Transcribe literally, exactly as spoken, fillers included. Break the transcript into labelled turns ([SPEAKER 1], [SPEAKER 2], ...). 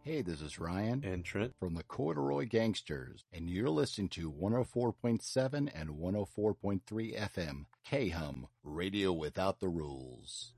[SPEAKER 1] Hey, this is Ryan
[SPEAKER 2] and Trent
[SPEAKER 1] from the Corduroy Gangsters, and you're listening to one oh four point seven and one oh four point three F M, K-Hum, Radio Without the Rules.